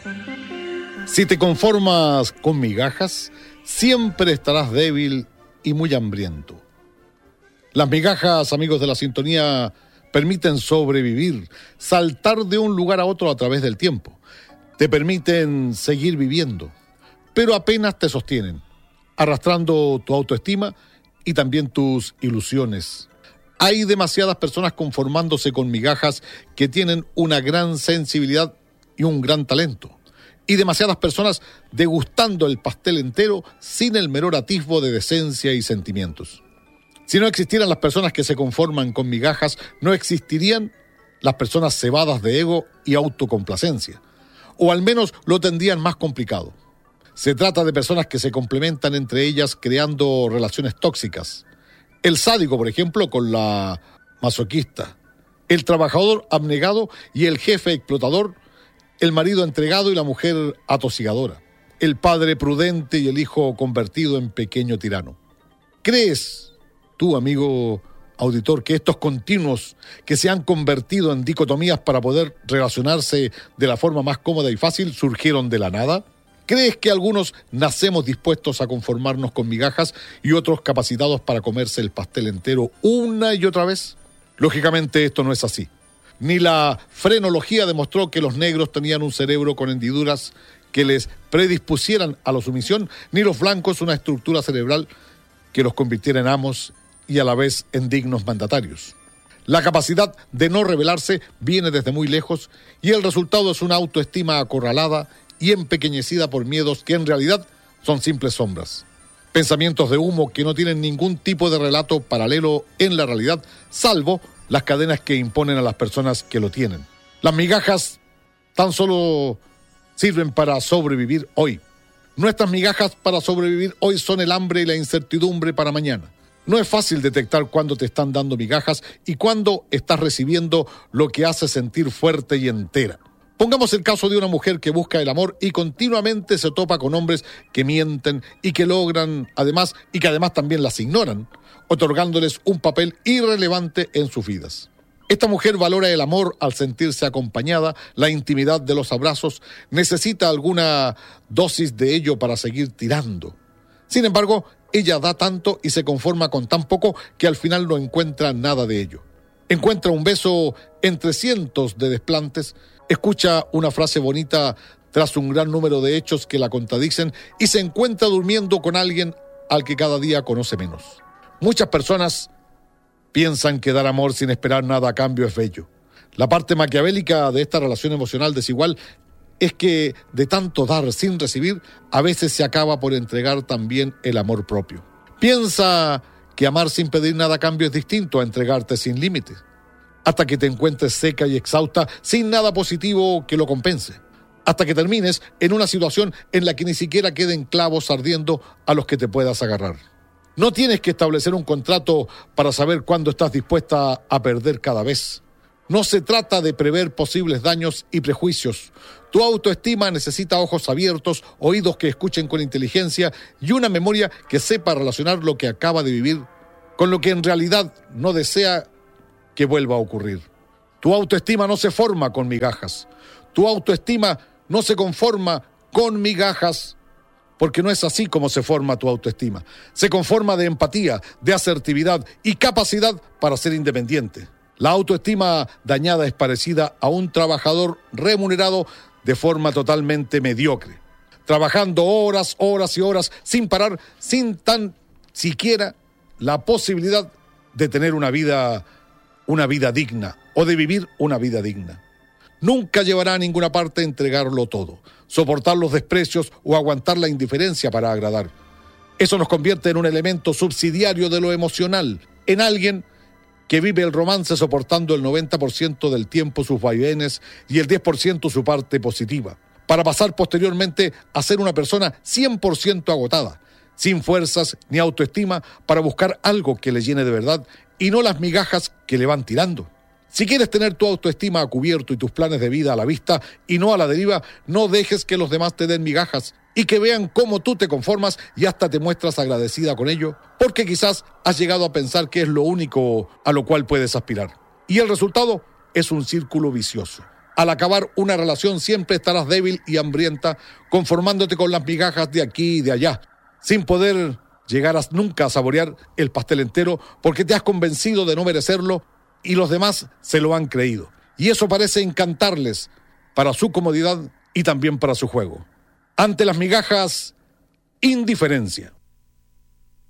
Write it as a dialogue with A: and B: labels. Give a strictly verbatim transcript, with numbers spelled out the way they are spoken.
A: Si te conformas con migajas, siempre estarás débil y muy hambriento. Las migajas, amigos de la sintonía, permiten sobrevivir, saltar de un lugar a otro a través del tiempo. Te permiten seguir viviendo, pero apenas te sostienen, arrastrando tu autoestima y también tus ilusiones. Hay demasiadas personas conformándose con migajas que tienen una gran sensibilidad y un gran talento. Y demasiadas personas degustando el pastel entero sin el menor atisbo de decencia y sentimientos. Si no existieran las personas que se conforman con migajas, no existirían las personas cebadas de ego y autocomplacencia. O al menos lo tendrían más complicado. Se trata de personas que se complementan entre ellas creando relaciones tóxicas. El sádico, por ejemplo, con la masoquista. El trabajador abnegado y el jefe explotador. El marido entregado y la mujer atosigadora. El padre prudente y el hijo convertido en pequeño tirano. ¿Crees, tú, amigo auditor, que estos continuos que se han convertido en dicotomías para poder relacionarse de la forma más cómoda y fácil surgieron de la nada? ¿Crees que algunos nacemos dispuestos a conformarnos con migajas y otros capacitados para comerse el pastel entero una y otra vez? Lógicamente esto no es así. Ni la frenología demostró que los negros tenían un cerebro con hendiduras que les predispusieran a la sumisión, ni los blancos una estructura cerebral que los convirtiera en amos y a la vez en dignos mandatarios. La capacidad de no rebelarse viene desde muy lejos y el resultado es una autoestima acorralada y empequeñecida por miedos que en realidad son simples sombras. Pensamientos de humo que no tienen ningún tipo de relato paralelo en la realidad, salvo las cadenas que imponen a las personas que lo tienen. Las migajas tan solo sirven para sobrevivir hoy. Nuestras migajas para sobrevivir hoy son el hambre y la incertidumbre para mañana. No es fácil detectar cuándo te están dando migajas y cuándo estás recibiendo lo que hace sentir fuerte y entera. Pongamos el caso de una mujer que busca el amor y continuamente se topa con hombres que mienten y que logran, además, y que además también las ignoran, otorgándoles un papel irrelevante en sus vidas. Esta mujer valora el amor al sentirse acompañada, la intimidad de los abrazos, necesita alguna dosis de ello para seguir tirando. Sin embargo, ella da tanto y se conforma con tan poco que al final no encuentra nada de ello. Encuentra un beso entre cientos de desplantes, escucha una frase bonita tras un gran número de hechos que la contradicen y se encuentra durmiendo con alguien al que cada día conoce menos. Muchas personas piensan que dar amor sin esperar nada a cambio es bello. La parte maquiavélica de esta relación emocional desigual es que de tanto dar sin recibir, a veces se acaba por entregar también el amor propio. Piensa que amar sin pedir nada a cambio es distinto a entregarte sin límites, hasta que te encuentres seca y exhausta sin nada positivo que lo compense, hasta que termines en una situación en la que ni siquiera queden clavos ardiendo a los que te puedas agarrar. No tienes que establecer un contrato para saber cuándo estás dispuesta a perder cada vez. No se trata de prever posibles daños y prejuicios. Tu autoestima necesita ojos abiertos, oídos que escuchen con inteligencia y una memoria que sepa relacionar lo que acaba de vivir con lo que en realidad no desea que vuelva a ocurrir. Tu autoestima no se forma con migajas. Tu autoestima no se conforma con migajas, porque no es así como se forma tu autoestima. Se conforma de empatía, de asertividad y capacidad para ser independiente. La autoestima dañada es parecida a un trabajador remunerado de forma totalmente mediocre, trabajando horas, horas y horas sin parar, sin tan siquiera la posibilidad de tener una vida, una vida digna o de vivir una vida digna. Nunca llevará a ninguna parte entregarlo todo, soportar los desprecios o aguantar la indiferencia para agradar. Eso nos convierte en un elemento subsidiario de lo emocional, en alguien que vive el romance soportando el noventa por ciento del tiempo sus vaivenes y el diez por ciento su parte positiva, para pasar posteriormente a ser una persona cien por ciento agotada, sin fuerzas ni autoestima para buscar algo que le llene de verdad y no las migajas que le van tirando. Si quieres tener tu autoestima a cubierto y tus planes de vida a la vista y no a la deriva, no dejes que los demás te den migajas y que vean cómo tú te conformas y hasta te muestras agradecida con ello, porque quizás has llegado a pensar que es lo único a lo cual puedes aspirar. Y el resultado es un círculo vicioso. Al acabar una relación siempre estarás débil y hambrienta, conformándote con las migajas de aquí y de allá, sin poder llegar a, nunca a saborear el pastel entero porque te has convencido de no merecerlo y los demás se lo han creído. Y eso parece encantarles para su comodidad y también para su juego. Ante las migajas, indiferencia.